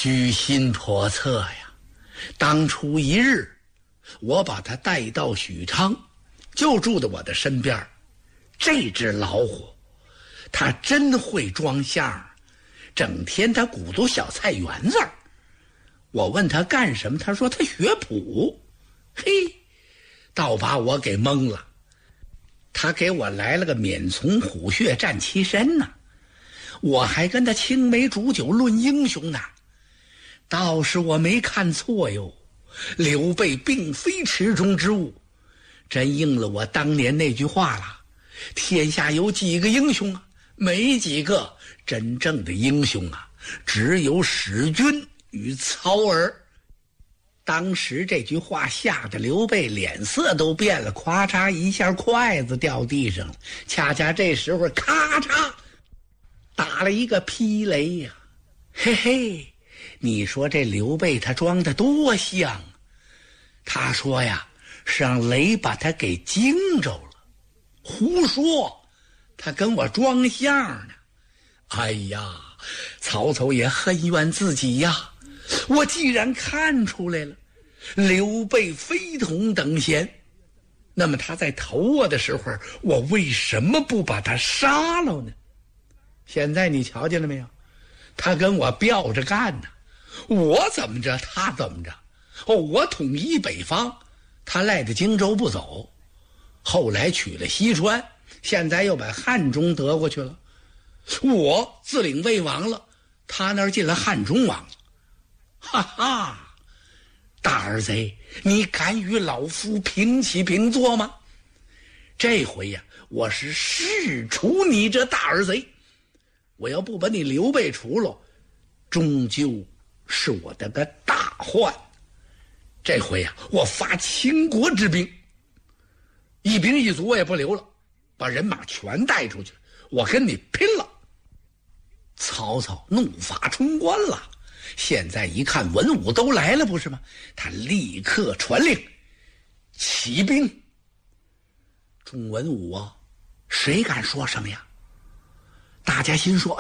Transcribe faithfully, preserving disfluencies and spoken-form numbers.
居心叵测呀。当初一日，我把他带到许昌，就住在我的身边。这只老虎，他真会装相，整天他鼓捣小菜园子。我问他干什么，他说他学谱。嘿，倒把我给懵了。他给我来了个免从虎穴战其身呢，我还跟他青梅煮酒论英雄呢。倒是我没看错哟，刘备并非池中之物，真应了我当年那句话了，天下有几个英雄啊？没几个。真正的英雄啊，只有使君与操儿。当时这句话吓得刘备脸色都变了，咵嚓一下筷子掉地上了，恰恰这时候咔嚓打了一个劈雷呀、啊！嘿嘿，你说这刘备他装的多像啊！他说呀，是让雷把他给惊着了。胡说，他跟我装相呢。哎呀，曹操也恨怨自己呀。我既然看出来了，刘备非同等闲，那么他在投我的时候，我为什么不把他杀了呢？现在你瞧见了没有？他跟我吊着干呢，我怎么着他怎么着。哦，我统一北方，他赖着荆州不走，后来取了西川，现在又把汉中得过去了。我自领魏王了，他那儿进了汉中王了。哈哈，大儿贼，你敢与老夫平起平坐吗？这回呀，我是誓除你这大儿贼。我要不把你刘备除了，终究是我的个大患。这回呀，我发倾国之兵，一兵一卒我也不留了，把人马全带出去，我跟你拼了。曹操怒发冲冠了，现在一看文武都来了，不是吗？他立刻传令起兵。众文武啊，谁敢说什么呀？大家心说